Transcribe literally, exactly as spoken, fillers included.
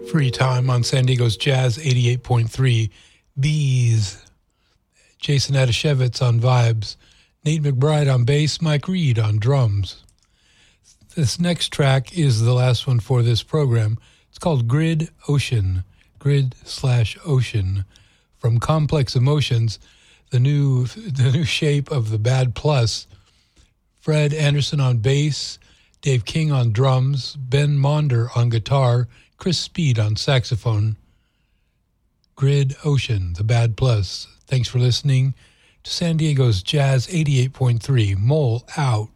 Free time on San Diego's Jazz eighty-eight point three. Bees. Jason Adashevitz on vibes. Nate McBride on bass. Mike Reed on drums. This next track is the last one for this program. It's called Grid Ocean. Grid slash Ocean. From Complex Emotions, the new the new shape of the Bad Plus. Fred Anderson on bass. Dave King on drums. Ben Monder on guitar. Chris Speed on saxophone. Grid Ocean, the Bad Plus. Thanks for listening to San Diego's Jazz eighty-eight point three. Mole out.